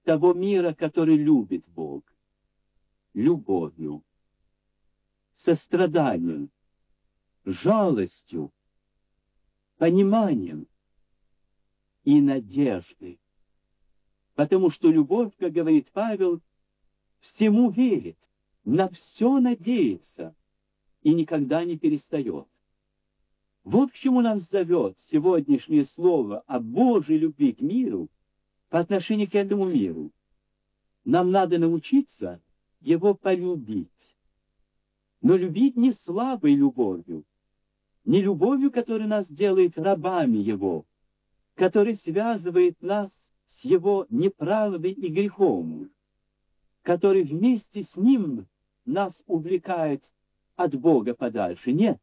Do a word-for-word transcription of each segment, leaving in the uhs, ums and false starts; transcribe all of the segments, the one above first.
того мира, который любит Бог, любовью, состраданием, жалостью, пониманием и надеждой. Потому что любовь, как говорит Павел, всему верит, на все надеется и никогда не перестает. Вот к чему нас зовет сегодняшнее слово о Божьей любви к миру по отношению к этому миру. Нам надо научиться его полюбить. Но любить не слабой любовью, не любовью, которая нас делает рабами его, которая связывает нас с его неправдой и грехом, который вместе с ним нас увлекает от Бога подальше. Нет.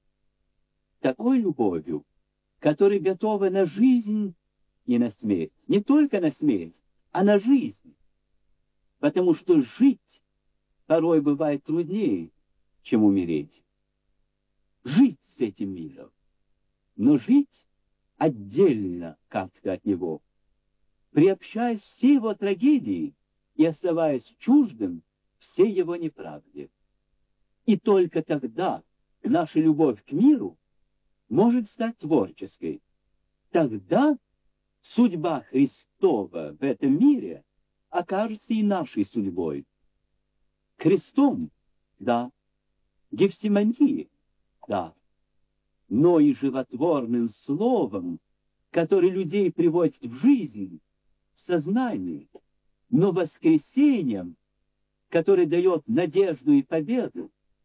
Такой любовью, которая готова на жизнь и на смерть. Не только на смерть, а на жизнь. Потому что жить порой бывает труднее, чем умереть. Жить с этим миром, но жить отдельно как-то от него, приобщаясь все его трагедии и оставаясь чуждым всей его неправде. И только тогда наша любовь к миру может стать творческой. Тогда судьба Христова в этом мире окажется и нашей судьбой. Крестом, да, Гефсимании, да, но и животворным словом, который людей приводит в жизнь, в сознание, но воскресением, который дает надежду и победу,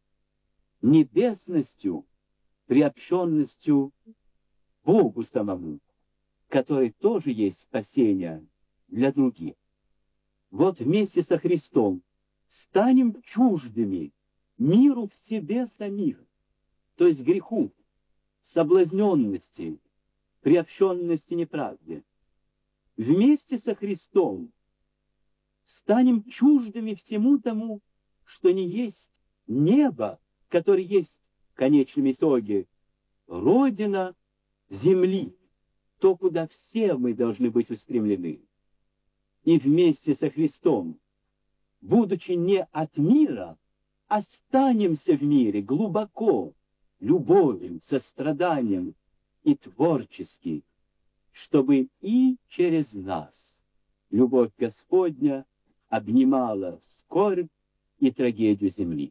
небесностью, приобщенностью Богу самому, который тоже есть спасение для других. Вот вместе со Христом станем чуждыми миру в себе самих, то есть греху, соблазненности, приобщенности неправде. Вместе со Христом станем чуждыми всему тому, что не есть небо, которое есть в конечном итоге родина земли, то, куда все мы должны быть устремлены. И вместе со Христом, будучи не от мира, останемся в мире глубоко, любовью, состраданием и творчески, чтобы и через нас любовь Господня обнимала скорбь и трагедию земли.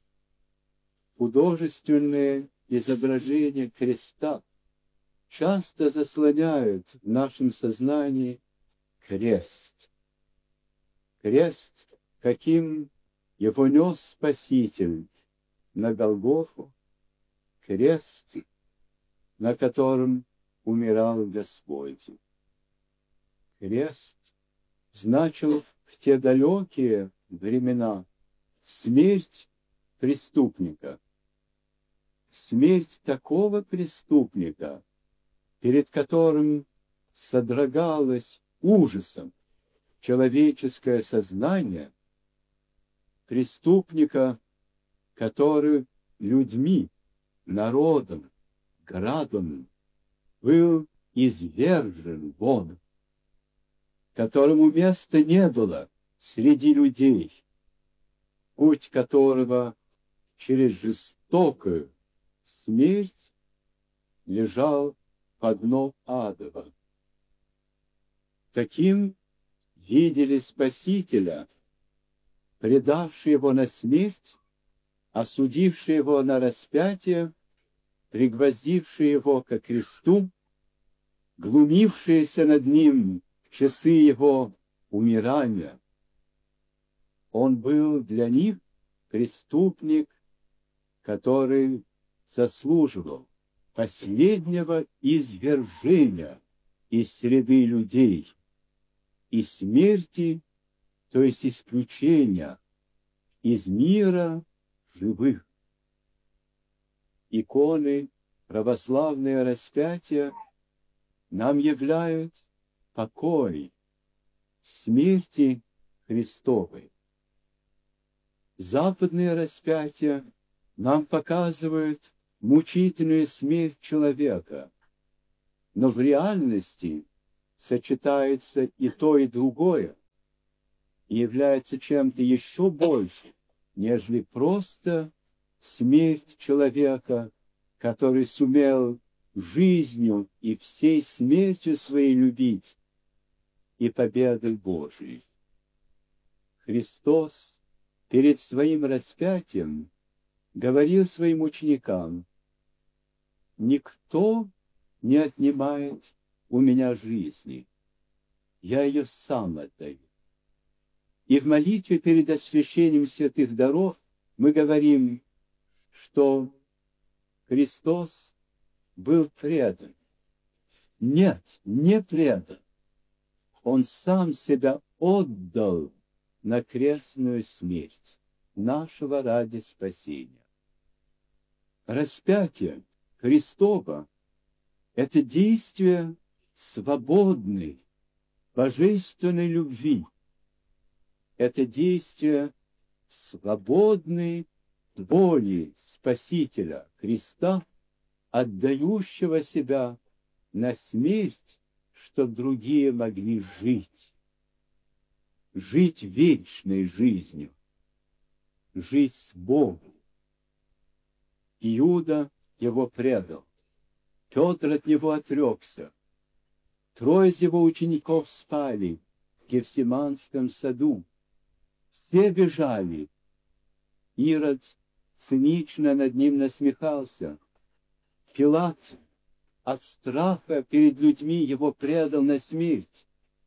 Художественные изображения креста часто заслоняют в нашем сознании крест. Крест, каким его нес Спаситель на Голгофу, крест, на котором умирал Господь. Крест значил в те далекие времена смерть преступника. Смерть такого преступника, перед которым содрогалось ужасом человеческое сознание, преступника, который людьми, народом, градом был извержен вон, которому места не было среди людей, путь которого через жестокую смерть лежал по дну адова. Таким видели Спасителя, предавший его на смерть, осудивший его на распятие, пригвоздивший его ко кресту, глумившиеся над ним в часы его умирания. Он был для них преступник, который заслуживал последнего извержения из среды людей и смерти, то есть исключения из мира живых. Иконы, православные распятия нам являют покой смерти Христовой. Западные распятия нам показывают мучительную смерть человека, но в реальности сочетается и то, и другое, и является чем-то еще большим, нежели просто смерть человека, который сумел жизнью и всей смертью своей любить и победой Божией. Христос перед своим распятием говорил своим ученикам: «Никто не отнимает у меня жизни, я ее сам отдаю». И в молитве перед освящением святых даров мы говорим, что Христос был предан. Нет, не предан. Он сам себя отдал на крестную смерть, нашего ради спасения. Распятие Христово — это действие свободной, божественной любви. Это действие свободной воли Спасителя Христа, отдающего себя на смерть, чтобы другие могли жить. Жить вечной жизнью, жить с Богом. Иуда его предал, Петр от него отрекся, трое из его учеников спали в Гефсиманском саду, все бежали. Ирод цинично над ним насмехался. Пилат от страха перед людьми его предал на смерть.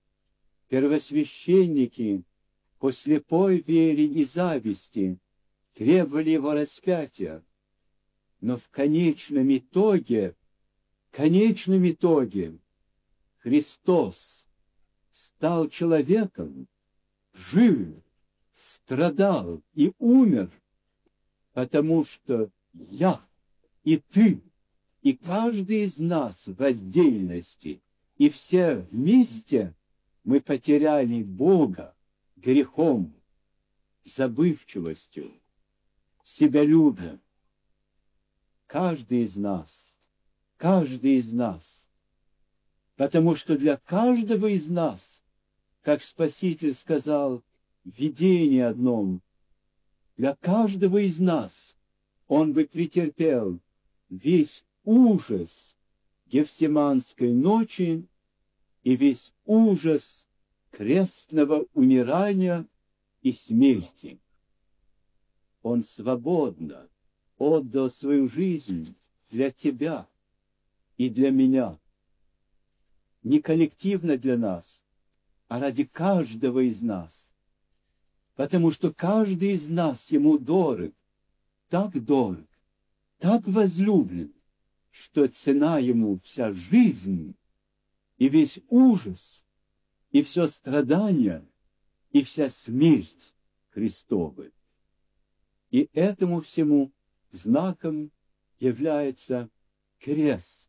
Первосвященники по слепой вере и зависти требовали его распятия. Но в конечном итоге, в конечном итоге Христос стал человеком, жил, страдал и умер, потому что я и ты, и каждый из нас в отдельности, и все вместе мы потеряли Бога грехом, забывчивостью, себялюбием. Каждый из нас, каждый из нас, потому что для каждого из нас, как Спаситель сказал в видении одном, для каждого из нас он бы претерпел весь ужас Гефсиманской ночи и весь ужас крестного умирания и смерти. Он свободно отдал свою жизнь для тебя и для меня. Не коллективно для нас, а ради каждого из нас. Потому что каждый из нас ему дорог, так дорог, так возлюблен, что цена ему вся жизнь, и весь ужас, и все страдание, и вся смерть Христова. И этому всему знаком является крест.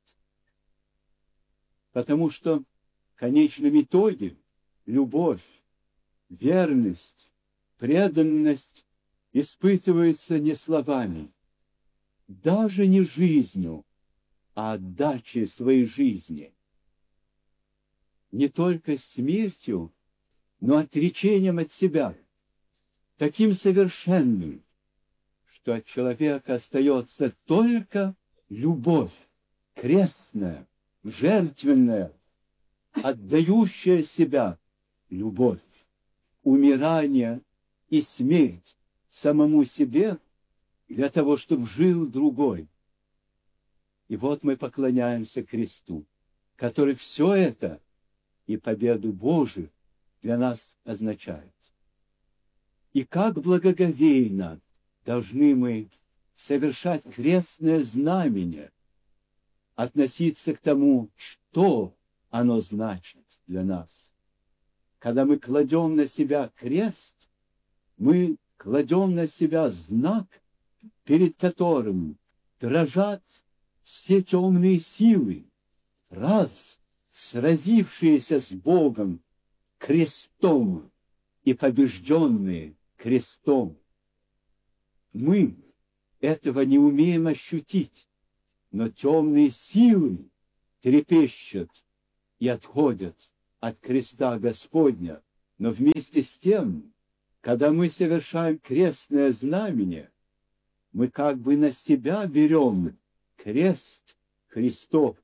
Потому что в конечном итоге любовь, верность, преданность испытывается не словами, даже не жизнью, а отдачей своей жизни. Не только смертью, но отречением от себя, таким совершенным, что от человека остается только любовь, крестная, жертвенная, отдающая себя любовь, умирание и смерть самому себе для того, чтобы жил другой. И вот мы поклоняемся кресту, который все это и победу Божию для нас означает. И как благоговейно должны мы совершать крестное знамение, относиться к тому, что оно значит для нас. Когда мы кладем на себя крест, мы кладем на себя знак, перед которым дрожат все темные силы, раз сразившиеся с Богом крестом и побежденные крестом. Мы этого не умеем ощутить, но темные силы трепещут и отходят от креста Господня Но вместе с тем, когда мы совершаем крестное знамение, мы как бы на себя берем крест Христов.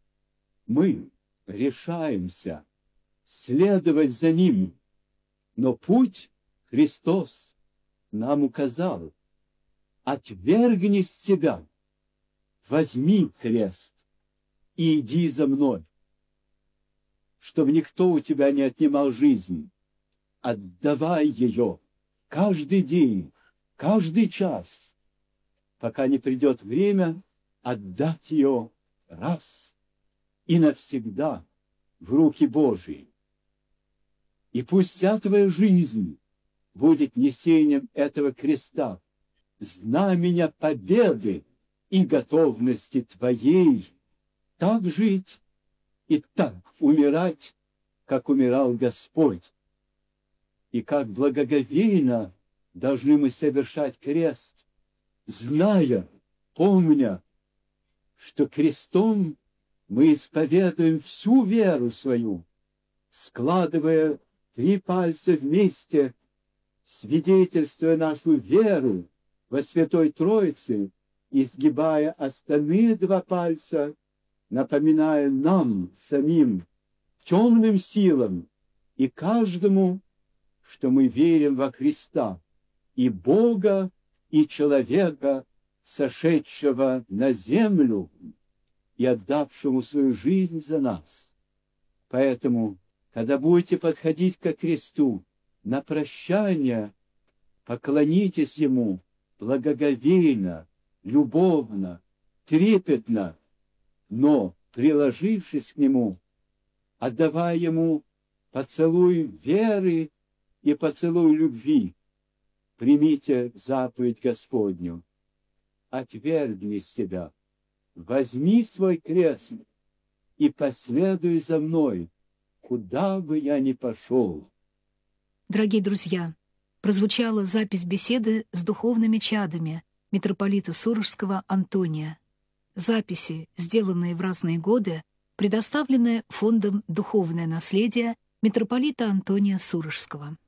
Мы решаемся следовать за Ним, но путь Христос нам указал. Отвергни себя, возьми крест и иди за мной, чтобы никто у тебя не отнимал жизнь. Отдавай ее каждый день, каждый час, пока не придет время отдать ее раз и навсегда в руки Божьи. И пусть вся твоя жизнь будет несением этого креста, знамения победы и готовности твоей так жить и так умирать, как умирал Господь. И как благоговейно должны мы совершать крест, зная, помня, что крестом мы исповедуем всю веру свою, складывая три пальца вместе, свидетельствуя нашу веру во Святой Троице, и сгибая остальные два пальца, напоминая нам самим, темным силам и каждому, что мы верим во Христа, и Бога, и человека, сошедшего на землю и отдавшему свою жизнь за нас. Поэтому, когда будете подходить ко кресту на прощание, поклонитесь Ему благоговейно, любовно, трепетно, но, приложившись к Нему, отдавая Ему поцелуй веры и поцелуй любви, примите заповедь Господню. Отвергни себя, возьми свой крест и последуй за мной, куда бы я ни пошел. Дорогие друзья, прозвучала запись беседы с духовными чадами митрополита Сурожского Антония. Записи, сделанные в разные годы, предоставлены Фондом «Духовное наследие» митрополита Антония Сурожского.